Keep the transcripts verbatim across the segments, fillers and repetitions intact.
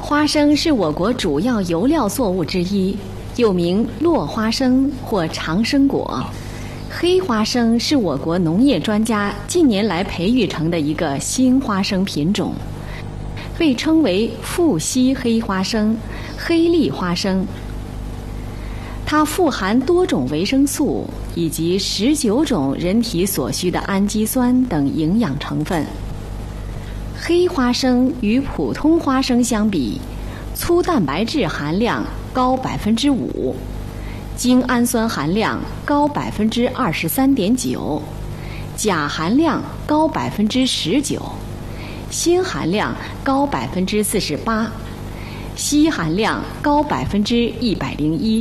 花生是我国主要油料作物之一，又名落花生或长生果。黑花生是我国农业专家近年来培育成的一个新花生品种，被称为富硒黑花生、黑粒花生。它富含多种维生素以及十九种人体所需的氨基酸等营养成分。黑花生与普通花生相比，粗蛋白质含量高百分之五，精氨酸含量高百分之二十三点九，钾含量高百分之十九，锌含量高百分之四十八，硒含量高百分之一百零一。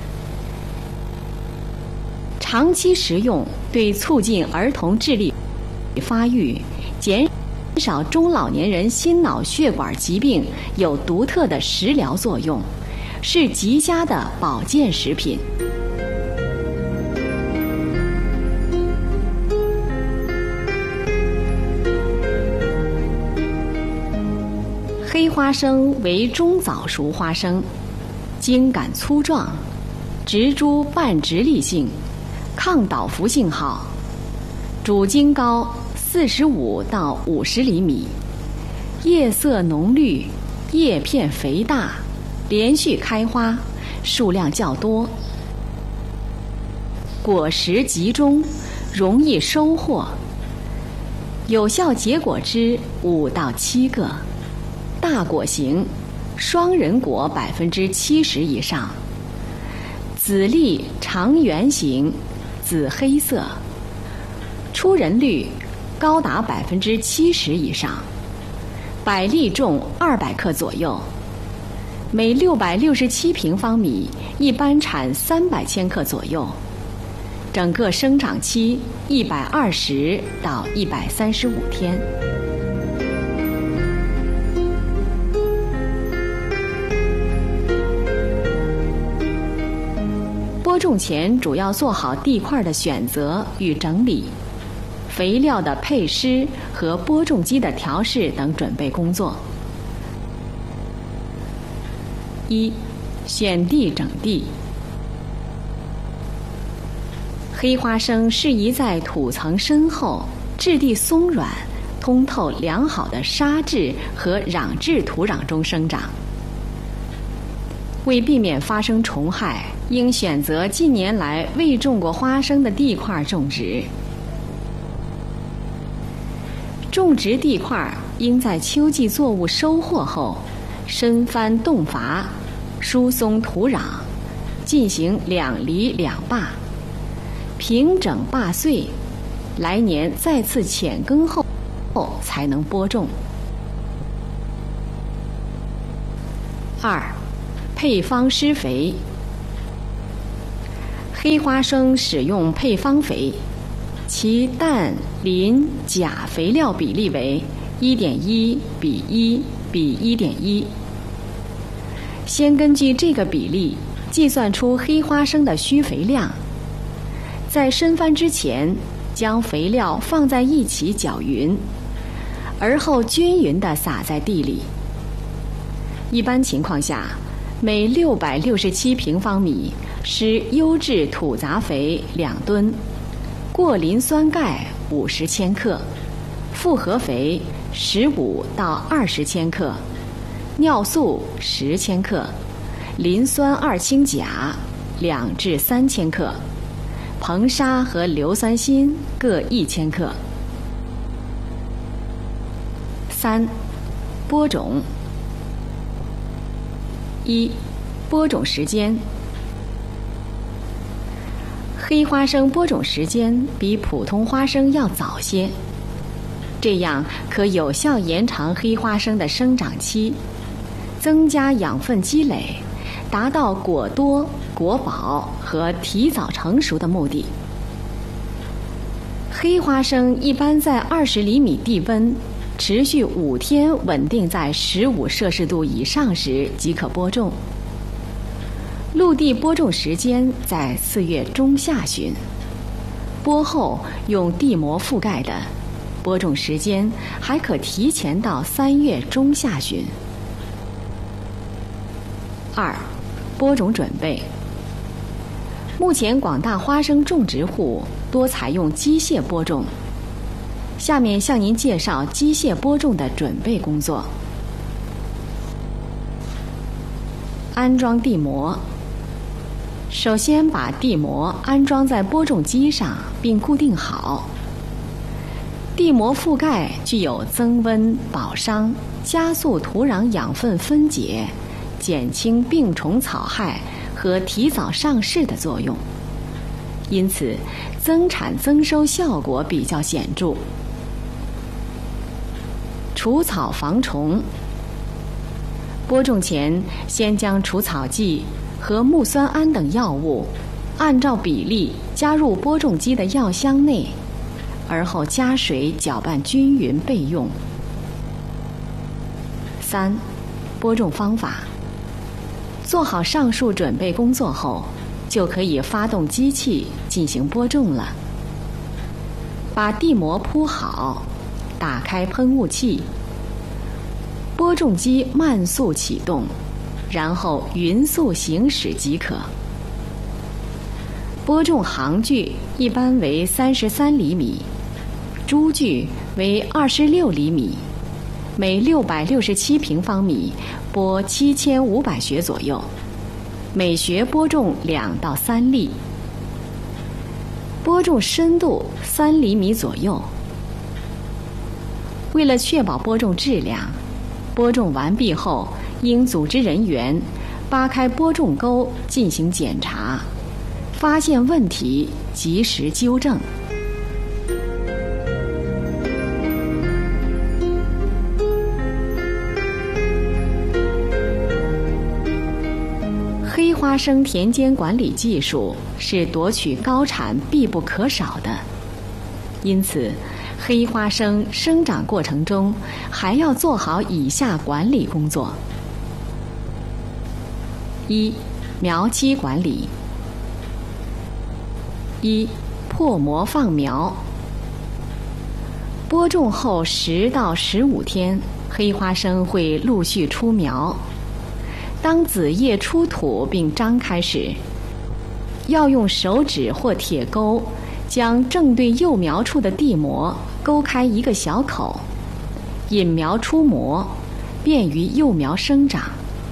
长期食用对促进儿童智力发育、减少中老年人心脑血管疾病有独特的食疗作用，是极佳的保健食品。黑花生为中早熟花生，茎秆粗壮，植株半直立性，抗倒伏性好，主茎高四十五到五十厘米，叶色浓绿，叶片肥大，连续开花，数量较多，果实集中，容易收获，有效结果枝五到七个，大果型，双人果百分之七十以上，籽粒长圆形，紫黑色，出仁率高达百分之七十以上，百粒重二百克左右，每六百六十七平方米一般产三百千克左右，整个生长期一百二十到一百三十五天。播种前主要做好地块的选择与整理，肥料的配施和播种机的调试等准备工作。一、选地整地。黑花生适宜在土层深厚、质地松软、通透良好的沙质和壤质土壤中生长。为避免发生虫害，应选择近年来未种过花生的地块种植。种植地块应在秋季作物收获后，深翻洞伐，疏松土壤，进行两犁两坝，平整坝穗，来年再次浅耕后才能播种。二、配方施肥。黑花生使用配方肥，其氮、磷、钾肥料比例为 一点一 比一比 一点一。先根据这个比例计算出黑花生的需肥量，在深翻之前将肥料放在一起搅匀，而后均匀地撒在地里。一般情况下，每六百六十七平方米施优质土杂肥两吨，过磷酸钙五十千克，复合肥十五到二十千克，尿素十千克，磷酸二氢钾两至三千克，硼砂和硫酸锌各一千克。三、播种。一、播种时间。黑花生播种时间比普通花生要早些，这样可有效延长黑花生的生长期，增加养分积累，达到果多、果饱和提早成熟的目的。黑花生一般在二十厘米地温，持续五天稳定在十五摄氏度以上时即可播种。陆地播种时间在四月中下旬，播后用地膜覆盖的，播种时间还可提前到三月中下旬。 二、播种准备。目前广大花生种植户多采用机械播种。下面向您介绍机械播种的准备工作。安装地膜。首先把地膜安装在播种机上并固定好。地膜覆盖具有增温、保墒、加速土壤养分分解、减轻病虫草害和提早上市的作用，因此增产增收效果比较显著。除草防虫。播种前，先将除草剂和木酸胺等药物按照比例加入播种机的药箱内，而后加水搅拌均匀备用。三、播种方法。做好上述准备工作后，就可以发动机器进行播种了。把地膜铺好，打开喷雾器，播种机慢速启动，然后匀速行驶即可。播种行距一般为三十三厘米，株距为二十六厘米，每六百六十七平方米播七千五百穴左右，每穴播种两到三粒。播种深度三厘米左右。为了确保播种质量，播种完毕后，应组织人员扒开播种沟进行检查，发现问题及时纠正。黑花生田间管理技术是夺取高产必不可少的，因此黑花生生长过程中还要做好以下管理工作：一、苗期管理。一、破膜放苗。播种后十到十五天，黑花生会陆续出苗。当子叶出土并张开时，要用手指或铁钩将正对幼苗处的地膜勾开一个小口，引苗出膜，便于幼苗生长。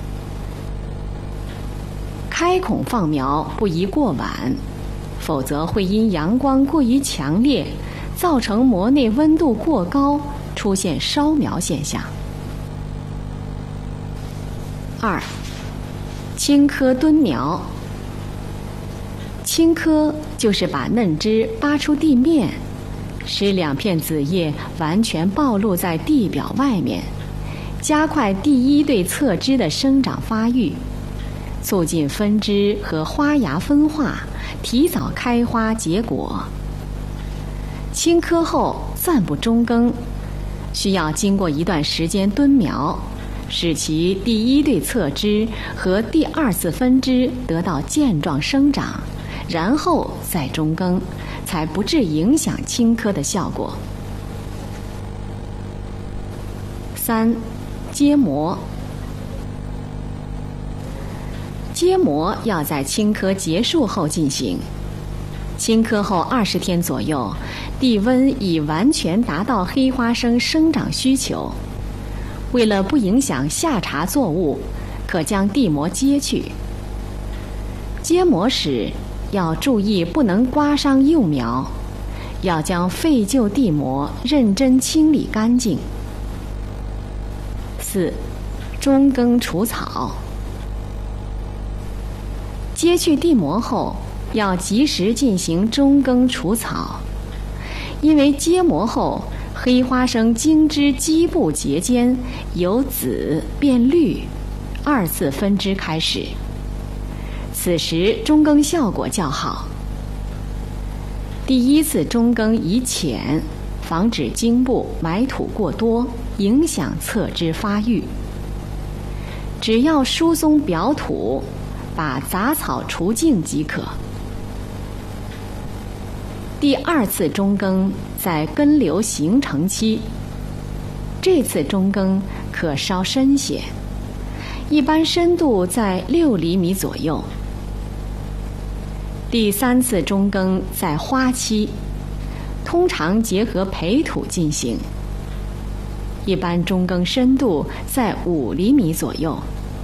开孔放苗不宜过晚，否则会因阳光过于强烈，造成膜内温度过高，出现烧苗现象。二、青稞蹲苗。青稞就是把嫩枝扒出地面，使两片子叶完全暴露在地表外面，加快第一对侧枝的生长发育，促进分枝和花芽分化，提早开花结果。青稞后暂不中耕，需要经过一段时间蹲苗，使其第一对侧枝和第二次分枝得到健壮生长，然后再中耕，才不致影响青稞的效果。三、结膜。结膜要在青稞结束后进行。青稞后二十天左右，地温已完全达到黑花生生长需求。为了不影响下茬作物，可将地膜揭去。揭膜时要注意不能刮伤幼苗，要将废旧地膜认真清理干净。四、中耕除草。揭去地膜后，要及时进行中耕除草，因为揭膜后黑花生茎枝基部节间由紫变绿，二次分枝开始，此时中耕效果较好。第一次中耕宜浅，防止茎部埋土过多，影响侧枝发育。只要疏松表土，把杂草除净即可。第二次中耕在根瘤形成期，这次中耕可稍深些， 一般深度在六厘米左右。第三次中耕在花期，通常结合培土进行，一般中耕深度在五厘米左右。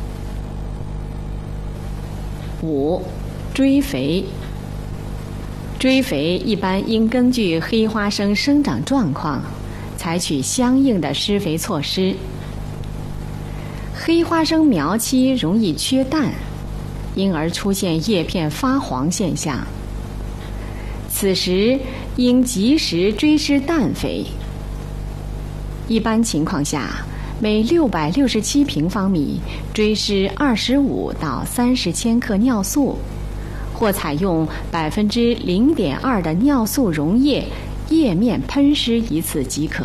五、追肥。追肥一般应根据黑花生生长状况，采取相应的施肥措施。黑花生苗期容易缺氮，因而出现叶片发黄现象。此时应及时追施氮肥。一般情况下，每六百六十七平方米追施二十五到三十千克尿素，或采用百分之零点二的尿素溶液叶面喷施一次即可。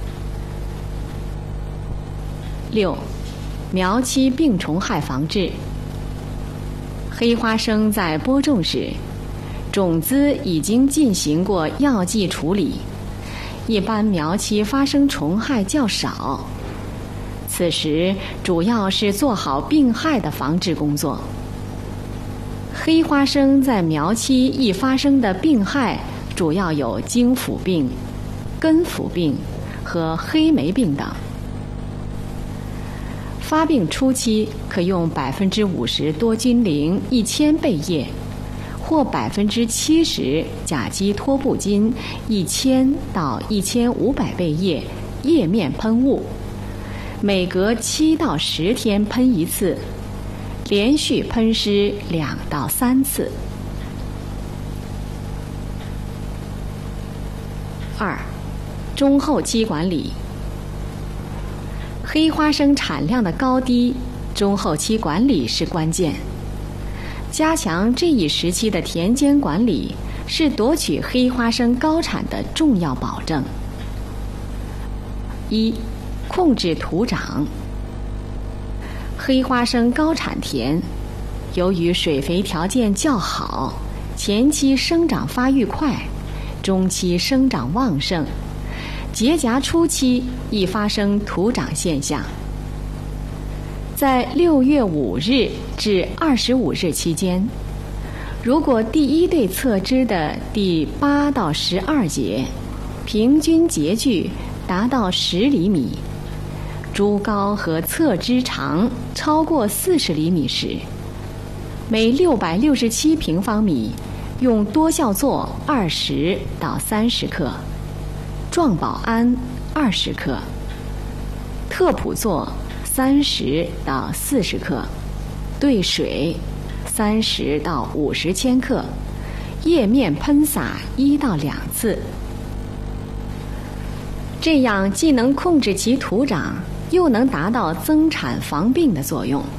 六、苗期病虫害防治。黑花生在播种时，种子已经进行过药剂处理，一般苗期发生虫害较少。此时主要是做好病害的防治工作。黑花生在苗期易发生的病害主要有茎腐病、根腐病和黑霉病等。发病初期可用百分之五十多菌灵一千倍液，或百分之七十甲基托布金一千到一千五百倍液叶面喷雾，每隔七到十天喷一次，连续喷施两到三次。二、中后期管理。黑花生产量的高低，中后期管理是关键。加强这一时期的田间管理，是夺取黑花生高产的重要保证。一、控制土长。黑花生高产田，由于水肥条件较好，前期生长发育快，中期生长旺盛，结荚初期易发生土长现象。在六月五日至二十五日期间，如果第一对侧枝的第八到十二节平均截距达到十厘米，株高和侧枝长超过四十厘米时，每六百六十七平方米用多效唑二十到三十克，壮保胺二十克，特普唑三十到四十克，兑水三十到五十千克，叶面喷洒一到两次。这样既能控制其土长，又能达到增产防病的作用。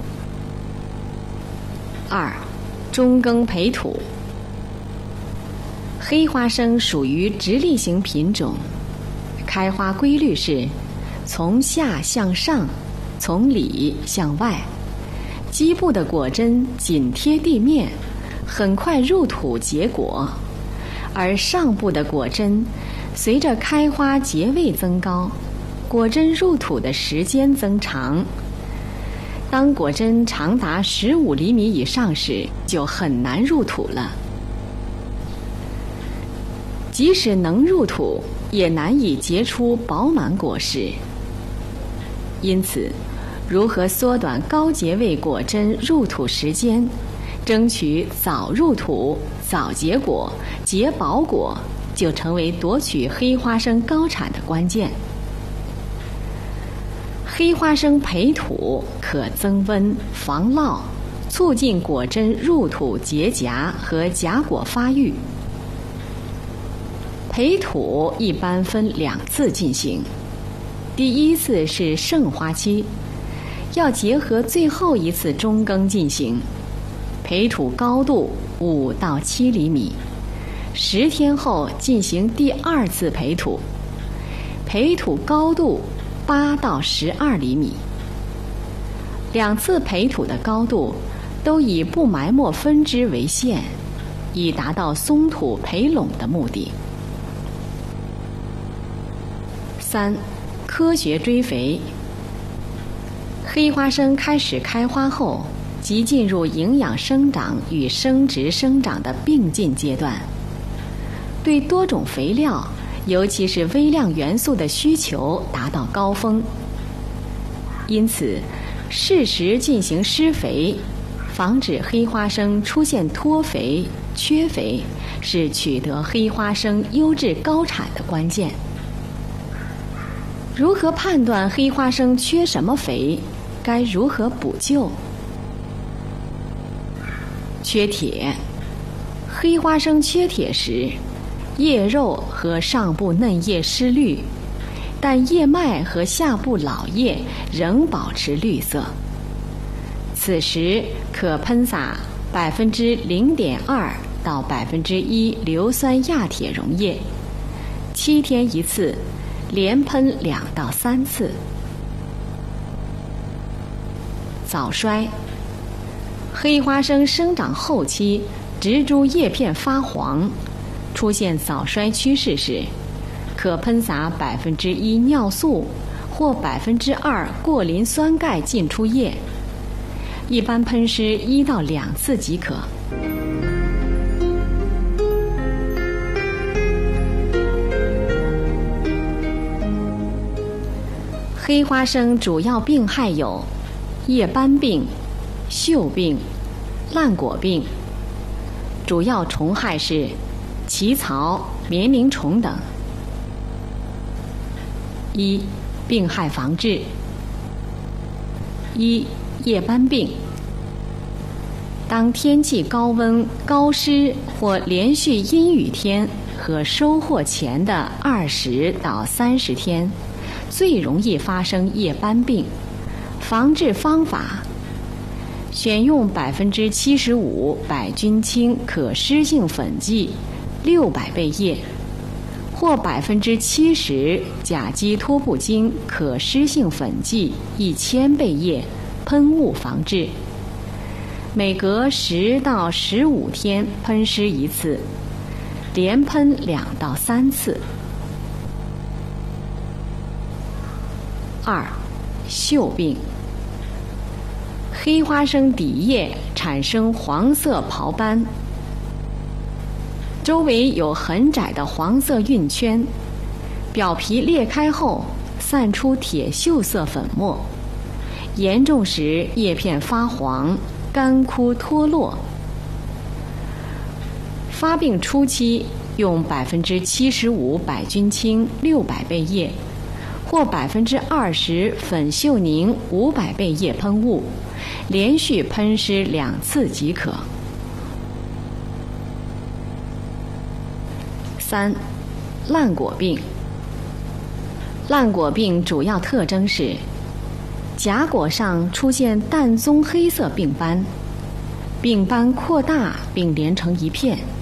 二、中耕培土。黑花生属于直立型品种，开花规律是从下向上，从里向外，基部的果针紧贴地面，很快入土结果，而上部的果针随着开花结位增高，果针入土的时间增长。当果针长达十五厘米以上时，就很难入土了。即使能入土，也难以结出饱满果实。因此，如何缩短高结位果针入土时间，争取早入土、早结果、结饱果，就成为夺取黑花生高产的关键。黑花生培土可增温、防涝，促进果针入土结荚和荚果发育。培土一般分两次进行，第一次是盛花期，要结合最后一次中耕进行。培土高度五到七厘米，十天后进行第二次培土，培土高度八到十二厘米。两次培土的高度都以不埋没分支为限，以达到松土培垄的目的。三、科学追肥。 黑花生开始开花后，即进入营养生长与生殖生长的并进阶段，对多种肥料，尤其是微量元素的需求达到高峰。因此，适时进行施肥，防止黑花生出现脱肥、缺肥，是取得黑花生优质高产的关键。如何判断黑花生缺什么肥？该如何补救？缺铁。黑花生缺铁时，叶肉和上部嫩叶失绿，但叶脉和下部老叶仍保持绿色。此时可喷洒百分之零点二到百分之一硫酸亚铁溶液，七天一次，连喷两到三次。早衰。黑花生生长后期，植株叶片发黄，出现早衰趋势时，可喷洒百分之一尿素或百分之二过磷酸钙浸出液，一般喷施一到两次即可。黑花生主要病害有叶斑病、锈病、烂果病，主要虫害是奇草、绵铃虫等。一、病害防治。一、叶斑病。当天气高温、高湿或连续阴雨天和收获前的二十到三十天，最容易发生叶斑病。防治方法：选用百分之七十五百菌清可湿性粉剂六百倍液，或百分之七十甲基托布精可湿性粉剂一千倍液，喷雾防治。每隔十到十五天喷施一次，连喷两到三次。二、锈病。黑花生底叶产生黄色袍斑，周围有很窄的黄色晕圈，表皮裂开后散出铁锈色粉末，严重时叶片发黄、干枯脱落。发病初期用百分之七十五百菌清六百倍液，或百分之二十粉锈凝五百倍液喷雾，连续喷施两次即可。三、烂果病。烂果病主要特征是荚果上出现淡棕黑色病斑，病斑扩大并连成一片，